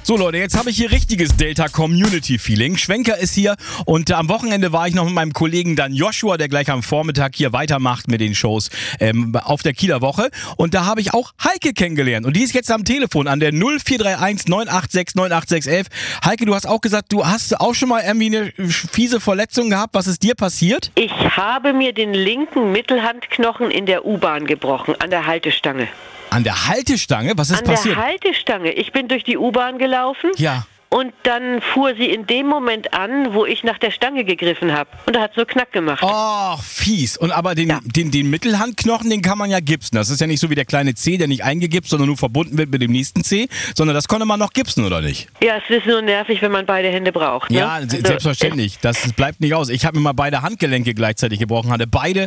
So Leute, jetzt habe ich hier richtiges Delta-Community-Feeling. Schwenker ist hier und am Wochenende war ich noch mit meinem Kollegen dann Joshua, der gleich am Vormittag hier weitermacht mit den Shows auf der Kieler Woche. Und da habe ich auch Heike kennengelernt und die ist jetzt am Telefon an der 0431 986 98611. Heike, du hast auch gesagt, du hast auch schon mal irgendwie eine fiese Verletzung gehabt. Was ist dir passiert? Ich habe mir den linken Mittelhandknochen in der U-Bahn gebrochen, an der Haltestange. An der Haltestange? Was ist passiert? An der Haltestange. Ich bin durch die U-Bahn gelaufen. Ja. Und dann fuhr sie in dem Moment an, wo ich nach der Stange gegriffen habe. Und da hat so Knack gemacht. Oh, fies. Und aber den Mittelhandknochen, den kann man ja gipsen. Das ist ja nicht so wie der kleine C, der nicht eingegipst, sondern nur verbunden wird mit dem nächsten C, sondern das konnte man noch gipsen, oder nicht? Ja, es ist nur nervig, wenn man beide Hände braucht. Ne? Ja, selbstverständlich. Das bleibt nicht aus. Ich habe mir mal beide Handgelenke gleichzeitig gebrochen. Hatte beide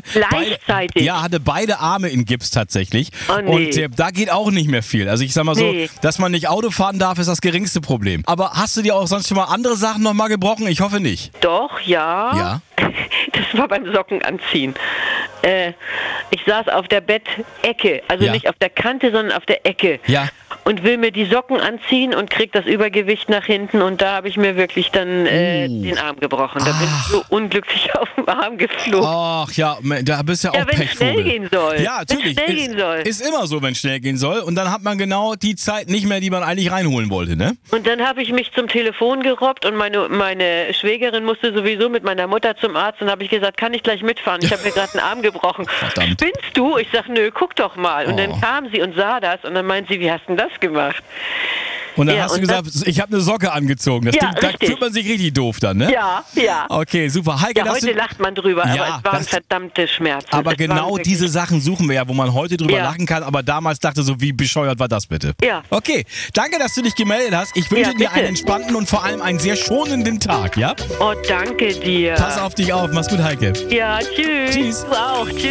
Arme in Gips tatsächlich. Oh, nee. Und da geht auch nicht mehr viel. Also ich sag mal so, dass man nicht Auto fahren darf, ist das geringste Problem. Aber hast du dir auch sonst schon mal andere Sachen noch mal gebrochen? Ich hoffe nicht. Doch, ja. Ja? Das war beim Sockenanziehen. Ich saß auf der Bettecke, also nicht auf der Kante, sondern auf der Ecke. Ja. Und will mir die Socken anziehen und krieg das Übergewicht nach hinten und da habe ich mir wirklich dann den Arm gebrochen. Da bin ich so unglücklich auf dem Arm geflogen. Ach ja, da bist du ja auch wenn Pechvogel. Schnell gehen soll. Ja, natürlich. Wenn schnell gehen soll. Ist immer so, wenn schnell gehen soll. Und dann hat man genau die Zeit nicht mehr, die man eigentlich reinholen wollte, ne? Und dann habe ich mich zum Telefon gerobbt und meine Schwägerin musste sowieso mit meiner Mutter zum Arzt und habe ich gesagt, kann ich gleich mitfahren? Ich habe mir gerade einen Arm gebrochen. Verdammt. Spinnst du? Ich sag, nö, guck doch mal. Und dann kam sie und sah das und dann meint sie, wie hast du denn das gemacht? Und dann hast du gesagt, ich habe eine Socke angezogen. Da fühlt man sich richtig doof dann, ne? Ja, ja. Okay, super. Heike, heute lacht man drüber, aber es waren verdammte Schmerzen. Aber genau diese Sachen suchen wir ja, wo man heute drüber lachen kann, aber damals dachte so, wie bescheuert war das bitte? Ja. Okay, danke, dass du dich gemeldet hast. Ich wünsche dir einen entspannten und vor allem einen sehr schonenden Tag, ja? Oh, danke dir. Pass auf dich auf. Mach's gut, Heike. Ja, tschüss. Tschüss. Du auch. Tschüss.